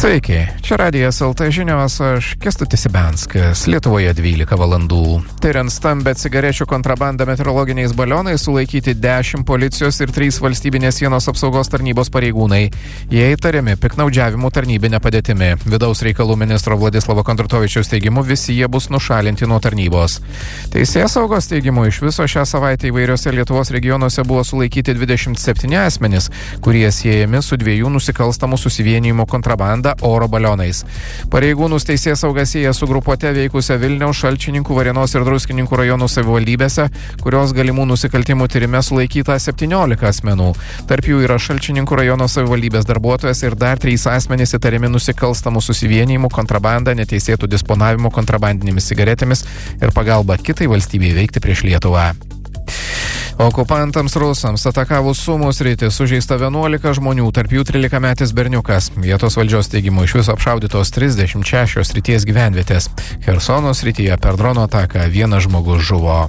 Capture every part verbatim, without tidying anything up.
Sveiki, čia Radijas el te žinios, aš Kęstutis Ibenskas, Lietuvoje dvylika valandų. Tyriant stambę cigarečių kontrabandą meteorologiniais balionais sulaikyti dešimt policijos ir trys valstybinės sienos apsaugos tarnybos pareigūnai. Jie įtariami piknaudžiavimu tarnybinę padėtimi. Vidaus reikalų ministro Vladislavo Kondratovičiaus teigimu visi jie bus nušalinti nuo tarnybos. Teisėsaugos teigimu iš viso šią savaitę įvairiose Lietuvos regionuose buvo sulaikyti dvidešimt septyni asmenys, kurie siejami su dviejų nusikalstamų susivienijimų kontrabanda oro balionais. Pareigūnus teisėsauga sieja su grupuote veikusią Vilniaus, Šalčininkų, Varėnos ir Druskininkų rajonų savivaldybėse, kurios galimų nusikaltimų tyrime sulaikyta septyniolika asmenų. Tarp jų yra Šalčininkų rajono savivaldybės darbuotojas ir dar trys asmenys įtariami nusikalstamų susivienijimų, kontrabanda, neteisėtų disponavimų kontrabandinėmis cigaretėmis ir pagalba kitai valstybei veikti prieš Lietuvą. Okupantams rusams atakavus Sumo sritį sužeista vienuolika žmonių, tarp jų trylikametis berniukas. Vietos valdžios teigimu iš viso apšaudytos trisdešimt šešios srities gyvenvietės. Chersono srityje per drono ataką vienas žmogus žuvo.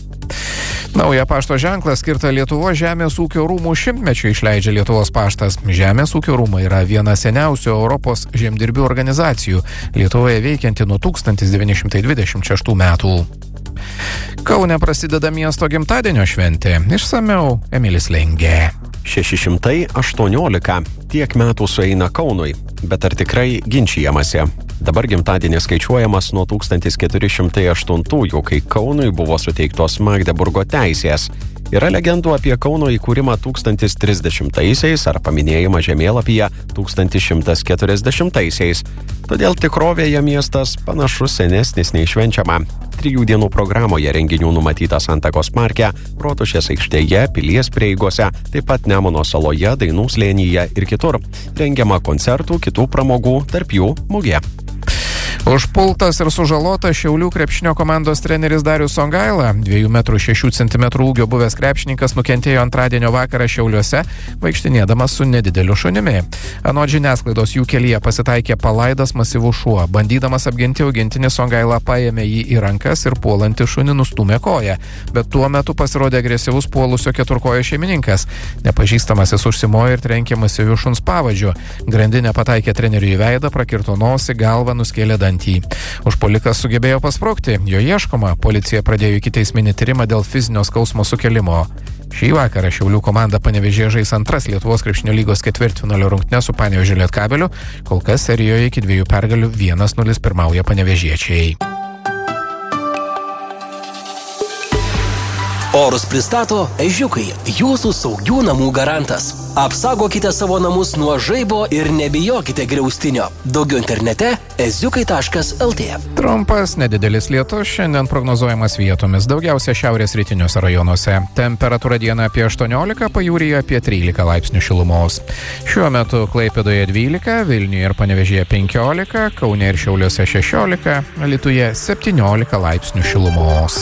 Naują pašto ženklą skirtą Lietuvos žemės ūkio rūmų šimtmečiui išleidžia Lietuvos paštas. Žemės ūkio rūmai yra viena seniausių Europos žemdirbių organizacijų, Lietuvoje veikianti nuo tūkstantis devyni šimtai dvidešimt šeštų metų. Kaune prasideda miesto gimtadienio šventė. Išsamiau Emilis Lengė. šeši šimtai aštuoniolika. Tiek metų sueina Kaunui, bet ar tikrai ginčijamasi? Dabar gimtadienis skaičiuojamas nuo tūkstantis keturi šimtai aštuntųjų, kai Kaunui buvo suteiktos Magdeburgo teisės. Yra legendų apie Kauno įkūrimą tūkstantis trisdešimtaisiais ar paminėjimą žemėlapyje tūkstantis šimtas keturiasdešimtaisiais. Todėl tikrovėje miestas panašus senesnis nei švenčiama. Trijų dienų programoje renginių numatyta Santakos parke, Rotušės aikštėje, Pilies prieigose, taip pat Nemuno saloje, Dainų slėnyje ir kitur. Rengiama koncertų, kitų pramogų, tarp jų mugė. Užpultas ir sužalotas Šiaulių krepšinio komandos treneris Darius Songaila, dviejų metrų šešių centimetrų ūgio buvęs krepšininkas, nukentėjo antradienio vakarą Šiauliuose, vaikštinėdamas su nedideliu šunimi. Anot žiniasklaidos jų kelyje pasitaikė palaidas masyvus šuo. Bandydamas apginti augintinį, Songaila paėmė jį į rankas ir puolantį šunį nustūmė koją. Bet tuo metu pasirodė agresyvus puolusio keturkojo šeimininkas. Nepažįstamasis užsimojo ir trenkė masyviu šuns pavadžiu. Grandinė pataikė treneriui į veidą, prakirto nosį, galvą, nuskėlė dantį. Užpuolikas sugebėjo pasprogti, jo ieškoma, policija pradėjo ikiteisminį tyrimą dėl fizinio skausmo sukelimo. Šį vakarą Šiaulių komanda Panevėžyje žais antras Lietuvos krepšinio lygos ketvirtfinalio rungtynes su Panevėžio Lietkabeliu. Kol kas serijoje iki dviejų pergalių vienas nulis pirmauja panevėžiečiai. Orus pristato Ežiukai, jūsų saugių namų garantas. Apsaugokite savo namus nuo žaibo ir nebijokite griaustinio. Daugiau internete eziukai taškas el tė. Trumpas, nedidelis lietus šiandien prognozuojamas vietomis, daugiausia šiaurės rytiniuose rajonuose. Temperatūra dieną apie aštuoniolika, pajūryje apie trylika laipsnių šilumos. Šiuo metu Klaipėdoje dvylika, Vilniuje ir Panevėžyje penkiolika, Kaune ir Šiauliuose šešiolika, Alytuje septyniolika laipsnių šilumos.